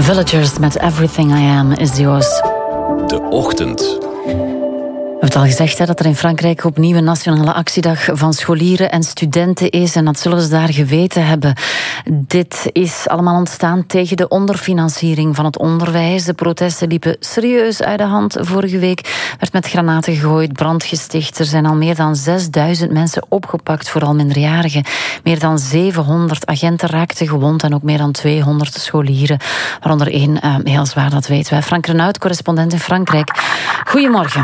Villagers met Everything I Am is yours. De Ochtend. We hebben het al gezegd dat er in Frankrijk opnieuw een nationale actiedag van scholieren en studenten is. En dat zullen ze daar geweten hebben. Dit is allemaal ontstaan tegen de onderfinanciering van het onderwijs. De protesten liepen serieus uit de hand. Vorige week werd met granaten gegooid, brand gesticht. Er zijn al meer dan 6000 mensen opgepakt, vooral minderjarigen. Meer dan 700 agenten raakten gewond en ook meer dan 200 scholieren. Waaronder één heel zwaar, dat weten wij. Frank Renaud, correspondent in Frankrijk. Goedemorgen.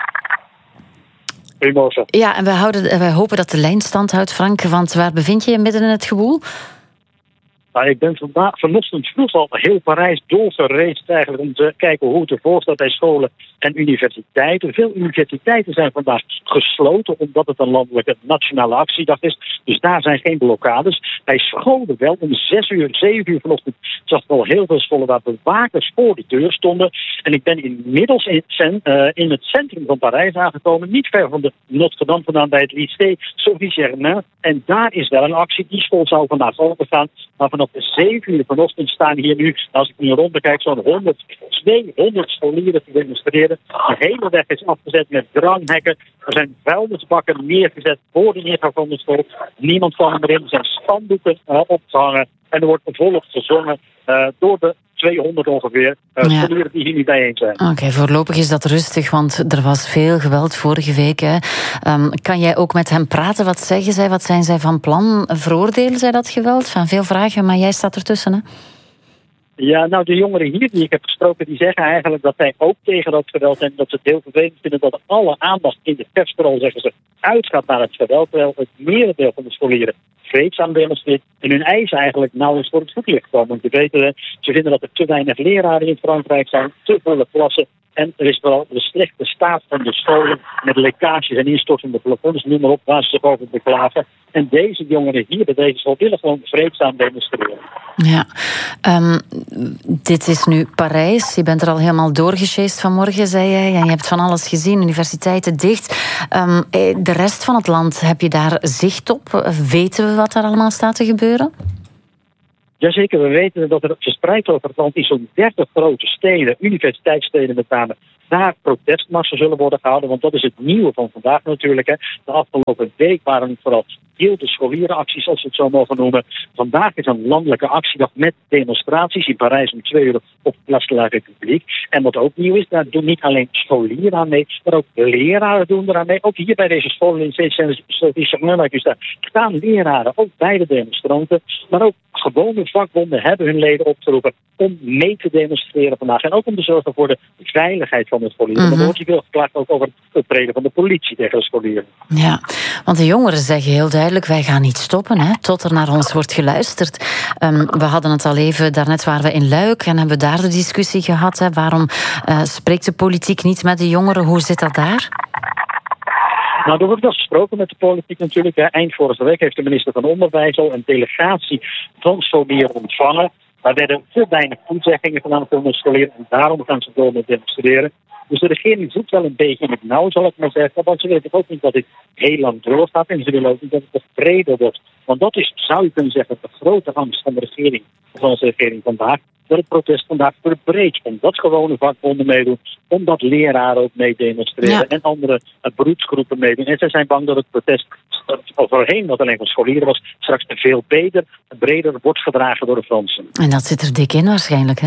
Goedemorgen. Ja, en wij hopen dat de lijn stand houdt, Frank. Want waar bevind je je midden in het gewoel? Nou, ik ben vanochtend vroeg al heel Parijs doorgereisd eigenlijk om te kijken hoe het ervoor staat bij scholen en universiteiten. Veel universiteiten zijn vandaag gesloten omdat het een landelijke nationale actiedag is. Dus daar zijn geen blokkades. Bij scholen wel. Om 7 uur vanochtend zag ik al heel veel scholen waar bewakers voor de deur stonden. En ik ben inmiddels in het centrum van Parijs aangekomen. Niet ver van de Notre-Dame vandaan bij het lycée Sophie Germain. En daar is wel een actie. Die school zou vandaag overgaan. Maar vanaf de 7 uur vanochtend staan hier nu, als ik nu rond kijk, zo'n 200 scholieren te demonstreren. De hele weg is afgezet met dranghekken. Er zijn vuilnisbakken neergezet voor de ingang van de school. Niemand kwam erin. Er zijn spandoeken opgehangen. En er wordt volop gezongen door de 200 ongeveer scholieren die hier nu bijeen zijn. Oké, voorlopig is dat rustig, want er was veel geweld vorige week. Hè. Kan jij ook met hen praten? Wat zeggen zij? Wat zijn zij van plan? Veroordelen zij dat geweld? Van veel vragen, maar jij staat ertussen, hè? Ja, nou, de jongeren hier die ik heb gesproken, die zeggen eigenlijk dat zij ook tegen dat geweld zijn. Dat ze het heel vervelend vinden dat alle aandacht in de pers, vooral zeggen ze, uitgaat naar het geweld. Terwijl het merendeel van de scholieren vreedzaam demonstreert en hun eisen eigenlijk nauwelijks voor het voetlicht komen. Want je weet, ze vinden dat er te weinig leraren in Frankrijk zijn, te volle klassen. En er is vooral de slechte staat van de scholen met lekkages en instortende plafonds, noem maar op, waar ze zich over beklagen. En deze jongeren hier bij deze school willen gewoon vreedzaam demonstreren. Ja, dit is nu Parijs. Je bent er al helemaal doorgesjeest vanmorgen, zei jij. En je hebt van alles gezien, universiteiten dicht. De rest van het land, heb je daar zicht op? Weten we wat er allemaal staat te gebeuren? Jazeker, we weten dat er verspreid over het land in zo'n 30 grote steden, universiteitssteden met name, daar protestmarsen zullen worden gehouden. Want dat is het nieuwe van vandaag natuurlijk. Hè. De afgelopen week waren het vooral de scholierenacties, als we het zo mogen noemen. Vandaag is een landelijke actiedag met demonstraties in Parijs om 2 uur op Place de la République. En wat ook nieuw is, daar doen niet alleen scholieren aan mee, maar ook leraren doen eraan mee. Ook hier bij deze scholen in Saint-Germain staan leraren, ook bij de demonstranten. Maar ook gewone vakbonden hebben hun leden opgeroepen om mee te demonstreren vandaag. En ook om te zorgen voor de veiligheid van de scholieren. Er wordt hier veel geklaagd ook over het optreden van de politie tegen de scholieren. Ja, want de jongeren zeggen heel duidelijk, wij gaan niet stoppen, hè, tot er naar ons wordt geluisterd. We hadden het al even, daarnet waren we in Luik en hebben daar de discussie gehad. Hè. Waarom spreekt de politiek niet met de jongeren? Hoe zit dat daar? Nou, er wordt wel gesproken met de politiek natuurlijk. Eind vorige week heeft de minister van Onderwijs al een delegatie van scholieren ontvangen. Daar werden te weinig toezeggingen gedaan voor de scholieren en daarom gaan ze door met demonstreren. Dus de regering zoekt wel een beetje in het nauw, zal ik maar zeggen. Want ze weten ook niet dat dit heel lang doorgaat en ze willen ook niet dat het breder wordt. Want dat is, zou je kunnen zeggen, de grote angst van de regering, van onze regering vandaag. Dat het protest vandaag verbreedt. Omdat gewone vakbonden meedoen. Omdat leraren ook mee demonstreren. En andere beroepsgroepen meedoen. En ze zijn bang dat het protest overheen, wat alleen van scholieren was, straks veel breder wordt gedragen door de Fransen. En dat zit er dik in waarschijnlijk, hè?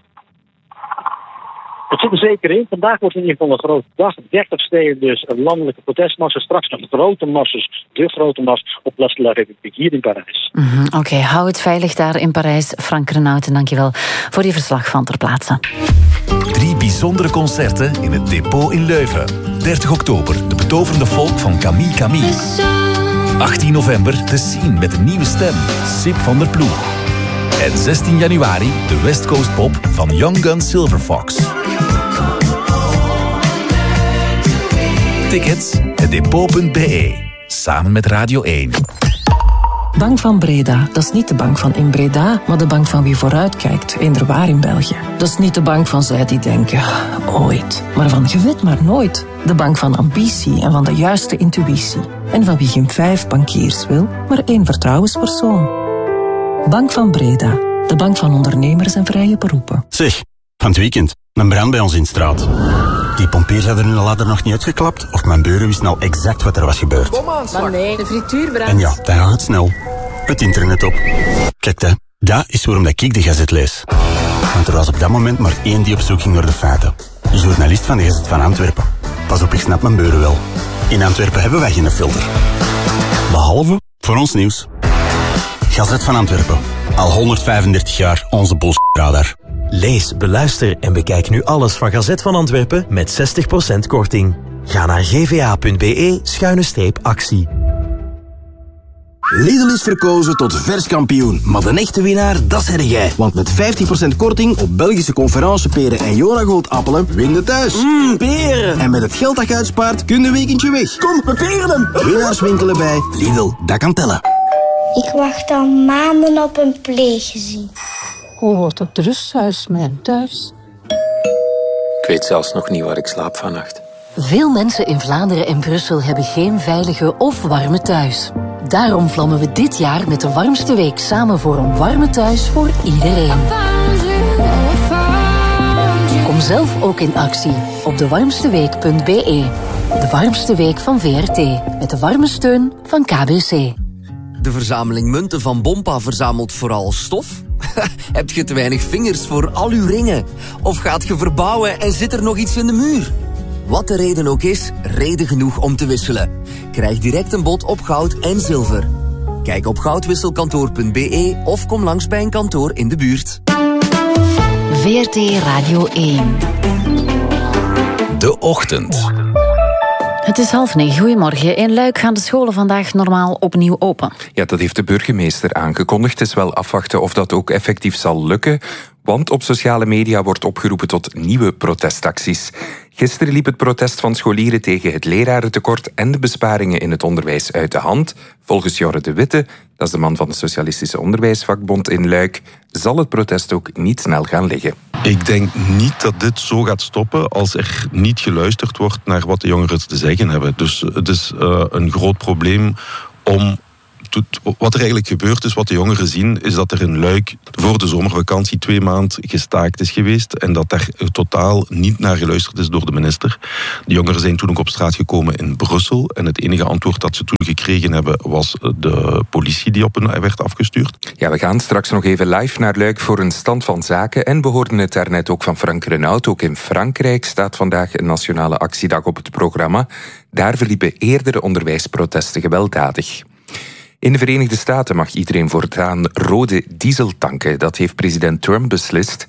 Het zit er zeker in. Vandaag wordt in ieder geval een grote dag. 30 steden dus een landelijke protestmassa. Straks nog grote massas, de grote massa op Place de la République hier in Parijs. Oké, hou het veilig daar in Parijs. Frank Renaud, en dankjewel voor je verslag van ter plaatse. 3 bijzondere concerten in het Depot in Leuven. 30 oktober, de betoverende folk van Camille Camille. 18 november, The Scene met een nieuwe stem, Sip van der Ploeg. En 16 januari de West Coast Pop van Young Guns Silver Fox. Tickets, hetdepot.be. Samen met Radio 1. Bank van Breda, dat is niet de bank van in Breda, maar de bank van wie vooruitkijkt, eender in België. Dat is niet de bank van zij die denken, ooit, maar van je weet maar nooit. De bank van ambitie en van de juiste intuïtie. En van wie geen 5 bankiers wil, maar 1 vertrouwenspersoon. Bank van Breda. De bank van ondernemers en vrije beroepen. Zeg, van het weekend, een brand bij ons in de straat. Die pompiers hadden hun ladder nog niet uitgeklapt of mijn buren wist nou exact wat er was gebeurd. Maar nee, de frituur brandt. En ja, dan gaat het snel. Het internet op. Kijk, dat is waarom ik de Gazet lees. Want er was op dat moment maar één die op zoek ging naar de feiten. De journalist van de Gazet van Antwerpen. Pas op, ik snap mijn buren wel. In Antwerpen hebben wij geen filter. Behalve voor ons nieuws. Gazet van Antwerpen. Al 135 jaar onze bullshit-radar. Lees, beluister en bekijk nu alles van Gazet van Antwerpen met 60% korting. Ga naar gva.be/actie. Lidl is verkozen tot verskampioen. Maar de echte winnaar, dat zeg jij. Want met 15% korting op Belgische conferenceperen en Jonagold appelen, win je thuis. Peren! En met het geld dat je uitspaart, kun je een weekendje weg. Kom, we peren hem! Winnaars winkelen bij Lidl, dat kan tellen. Ik wacht al maanden op een pleeggezin. Hoe wordt het rusthuis mijn thuis? Ik weet zelfs nog niet waar ik slaap vannacht. Veel mensen in Vlaanderen en Brussel hebben geen veilige of warme thuis. Daarom vlammen we dit jaar met de warmste week samen voor een warme thuis voor iedereen. Kom zelf ook in actie op dewarmsteweek.be. De warmste week van VRT. Met de warme steun van KBC. De verzameling munten van Bompa verzamelt vooral stof? Heb je te weinig vingers voor al uw ringen? Of gaat je verbouwen en zit er nog iets in de muur? Wat de reden ook is, reden genoeg om te wisselen. Krijg direct een bod op goud en zilver. Kijk op goudwisselkantoor.be of kom langs bij een kantoor in de buurt. VRT Radio 1. De Ochtend. Het is 8:30. Goedemorgen. In Luik gaan de scholen vandaag normaal opnieuw open. Ja, dat heeft de burgemeester aangekondigd. Het is wel afwachten of dat ook effectief zal lukken. Want op sociale media wordt opgeroepen tot nieuwe protestacties. Gisteren liep het protest van scholieren tegen het lerarentekort en de besparingen in het onderwijs uit de hand. Volgens Jorre de Witte, dat is de man van de Socialistische Onderwijsvakbond in Luik, zal het protest ook niet snel gaan liggen. Ik denk niet dat dit zo gaat stoppen als er niet geluisterd wordt naar wat de jongeren te zeggen hebben. Dus het is een groot probleem om... Wat er eigenlijk gebeurd is, wat de jongeren zien, is dat er in Luik voor de zomervakantie 2 maanden gestaakt is geweest en dat daar totaal niet naar geluisterd is door de minister. De jongeren zijn toen ook op straat gekomen in Brussel en het enige antwoord dat ze toen gekregen hebben was de politie die op hen werd afgestuurd. Ja, we gaan straks nog even live naar Luik voor een stand van zaken en we hoorden het daarnet ook van Frank Renaud. Ook in Frankrijk staat vandaag een nationale actiedag op het programma. Daar verliepen eerdere onderwijsprotesten gewelddadig. In de Verenigde Staten mag iedereen voortaan rode diesel tanken. Dat heeft president Trump beslist.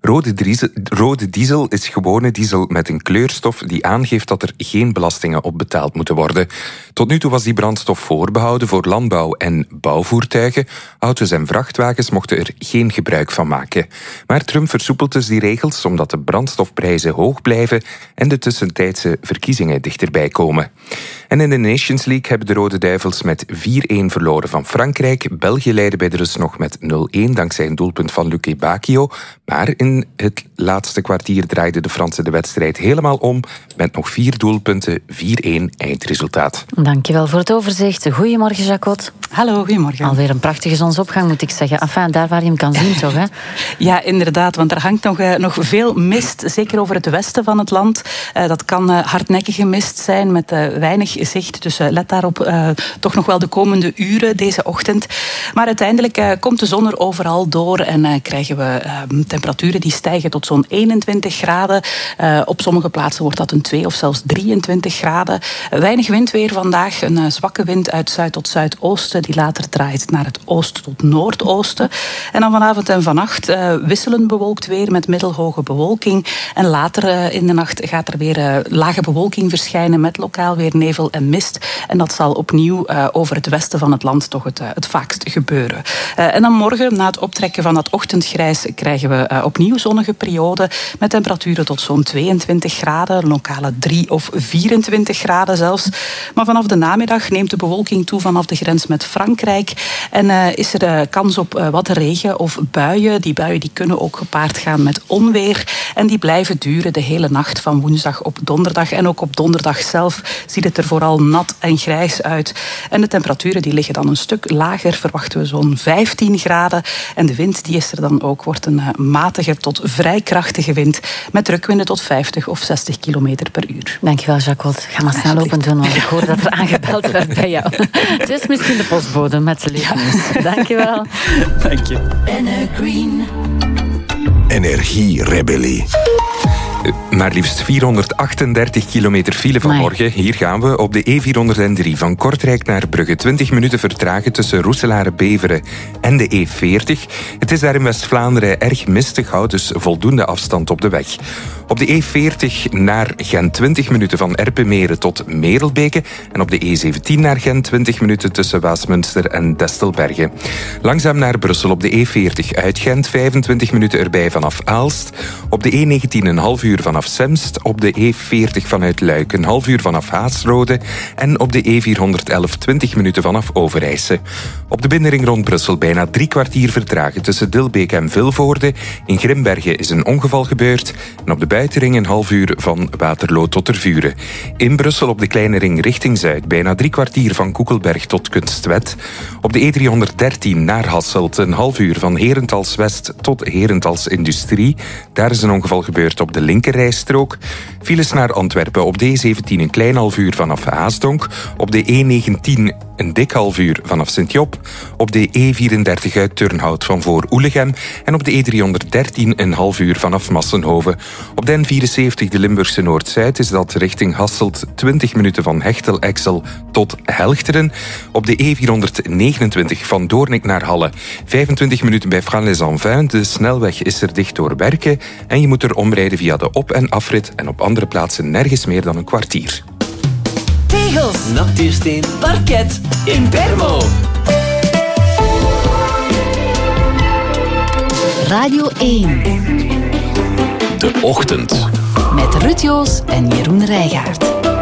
Rode diesel is gewone diesel met een kleurstof die aangeeft dat er geen belastingen op betaald moeten worden. Tot nu toe was die brandstof voorbehouden voor landbouw- en bouwvoertuigen. Auto's en vrachtwagens mochten er geen gebruik van maken. Maar Trump versoepelt dus die regels omdat de brandstofprijzen hoog blijven en de tussentijdse verkiezingen dichterbij komen. En in de Nations League hebben de Rode Duivels met 4-1 verloren van Frankrijk. België leidde bij de rust nog met 0-1 dankzij een doelpunt van Luque Bacchio. Maar in het laatste kwartier draaide de Fransen de wedstrijd helemaal om met nog 4 doelpunten, 4-1 eindresultaat. Dankjewel voor het overzicht. Goedemorgen, Jacot. Hallo, goedemorgen. Alweer een prachtige zonsopgang, moet ik zeggen. Enfin, daar waar je hem kan zien, toch? Hè? Ja, inderdaad, want er hangt nog veel mist, zeker over het westen van het land. Dat kan hardnekkige mist zijn met weinig zicht, dus let daarop toch nog wel de komende uren deze ochtend. Maar uiteindelijk komt de zon er overal door en krijgen we temperaturen die stijgen tot zo'n 21 graden. Op sommige plaatsen wordt dat een 2 of zelfs 23 graden. Weinig windweer vandaag, een zwakke wind uit zuid tot zuidoosten die later draait naar het oosten tot noordoosten. En dan vanavond en vannacht wisselend bewolkt weer met middelhoge bewolking. En later in de nacht gaat er weer lage bewolking verschijnen met lokaal weer nevel en mist. En dat zal opnieuw over het westen van het land toch het vaakst gebeuren. En dan morgen, na het optrekken van dat ochtendgrijs, krijgen we opnieuw zonnige periode met temperaturen tot zo'n 22 graden, lokale 3 of 24 graden zelfs. Maar vanaf de namiddag neemt de bewolking toe vanaf de grens met Frankrijk en is er kans op wat regen of buien. Die buien die kunnen ook gepaard gaan met onweer en die blijven duren de hele nacht van woensdag op donderdag. En ook op donderdag zelf ziet het er vooral nat en grijs uit. En de temperaturen die liggen dan een stuk lager, verwachten we zo'n 15 graden. En de wind die is er dan ook, wordt een matige tot vrij krachtige wind met drukwinden tot 50 of 60 kilometer per uur. Dankjewel, Jacqueline. Ga maar snel open doen, want ik hoor dat er aangebeld werd bij jou. Het is misschien de postbode met de liefdes. Dankjewel. Dank je. Energierebellie. Maar liefst 438 kilometer file vanmorgen. Hier gaan we op de E403 van Kortrijk naar Brugge. 20 minuten vertragen tussen Roeselare-Beveren en de E40. Het is daar in West-Vlaanderen erg mistig, houdt dus voldoende afstand op de weg. Op de E40 naar Gent 20 minuten van Erpenmeren tot Merelbeke. En op de E17 naar Gent 20 minuten tussen Waasmunster en Destelbergen. Langzaam naar Brussel op de E40 uit Gent 25 minuten erbij vanaf Aalst. Op de E19 een half uur vanaf Semst. Op de E40 vanuit Luik een half uur vanaf Haasrode. En op de E411 20 minuten vanaf Overijse. Op de binnenring rond Brussel bijna 3 kwartier vertragen tussen Dilbeek en Vilvoorde. In Grimbergen is een ongeval gebeurd. En op de buitenring een half uur van Waterloo tot Tervuren. In Brussel op de kleine ring richting Zuid bijna 3 kwartier van Koekelberg tot Kunstwet. Op de E313 naar Hasselt een half uur van Herentals West tot Herentals Industrie. Daar is een ongeval gebeurd op de linkerrijstrook. Files naar Antwerpen op de E17 een klein half uur vanaf Haasdonk. Op de E19 een dik half uur vanaf Sint-Job. Op de E34 uit Turnhout van voor Oelegem. En op de E313 een half uur vanaf Massenhoven. Op de N74 de Limburgse Noord-Zuid is dat richting Hasselt 20 minuten van Hechtel-Exel tot Helchteren. Op de E429 van Doornik naar Halle 25 minuten bij Frans-les-Envins. De snelweg is er dicht door Berken. En je moet er omrijden via de op- en afrit. En op andere plaatsen nergens meer dan een kwartier. Tegels, natuursteen, parket, Impermo. Radio 1. De Ochtend. Met Ruud Joos en Jeroen Rijgaard.